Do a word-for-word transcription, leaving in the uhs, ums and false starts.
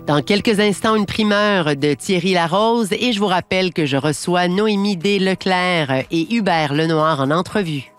Dans quelques instants, une primeur de Thierry Larose et je vous rappelle que je reçois Noémie D. Leclerc et Hubert Lenoir en entrevue.